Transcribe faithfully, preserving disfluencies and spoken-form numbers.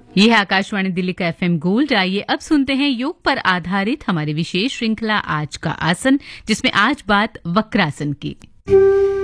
ये है आकाशवाणी दिल्ली का एफएम गोल्ड। आइए अब सुनते हैं योग पर आधारित हमारी विशेष श्रृंखला आज का आसन, जिसमें आज बात वक्रासन की।